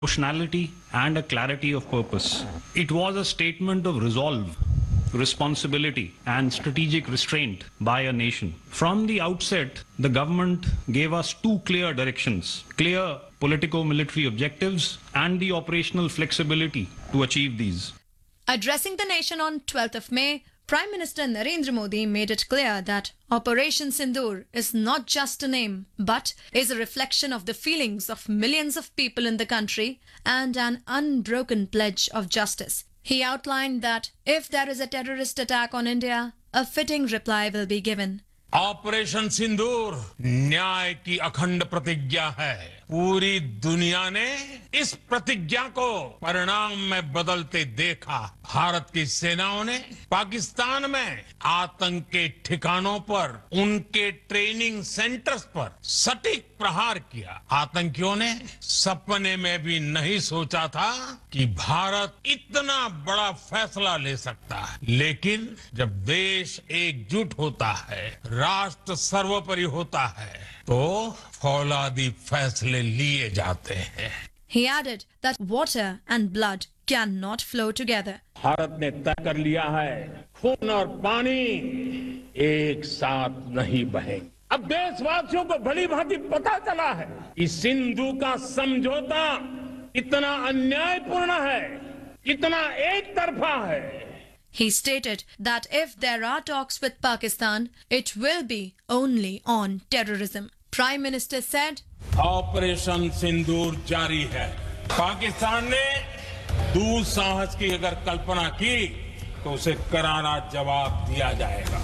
emotionality, and a clarity of purpose. It was a statement of resolve, responsibility, and strategic restraint by a nation. From the outset, the government gave us two clear directions: clear politico military objectives and the operational flexibility to achieve these. Addressing the nation on 12th of May, Prime Minister Narendra Modi made it clear that Operation Sindoor is not just a name, but is a reflection of the feelings of millions of people in the country and an unbroken pledge of justice. He outlined that if there is a terrorist attack on India, a fitting reply will be given. Operation सिंदूर न्याय की अखंड प्रतिज्ञा है। पूरी दुनिया ने इस प्रतिज्ञा को परिणाम में बदलते देखा। भारत की सेनाओं ने पाकिस्तान में आतंक के ठिकानों पर, उनके ट्रेनिंग सेंटर्स पर सटीक प्रहार किया। आतंकियों ने सपने में भी नहीं सोचा था कि भारत इतना बड़ा फैसला ले सकता है। लेकिन जब देश एकजुट होता है, राष्ट्र सर्वोपरि होता है, तो फौलादी फैसले लिए जाते हैं। He added that water and blood cannot flow together. Bharat ने तय कर लिया है, खून और पानी एक साथ नहीं बहेंगे। अब देशवासियों को भली भांति पता चला है कि सिंधु का समझौता इतना अन्यायपूर्ण है, इतना एक तरफा है। He stated that if there are talks with Pakistan, it will be only on terrorism. Prime Minister said, operation सिंदूर जारी है। पाकिस्तान ने दुस्साहस की अगर कल्पना की तो उसे करारा जवाब दिया जाएगा।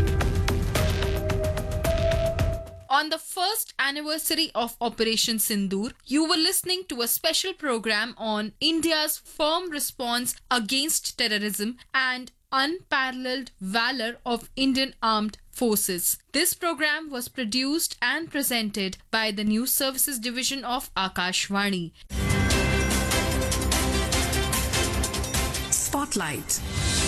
On the first anniversary of Operation Sindoor, you were listening to a special program on India's firm response against terrorism and unparalleled valor of Indian armed forces. This program was produced and presented by the News Services Division of Akashvani. Spotlight.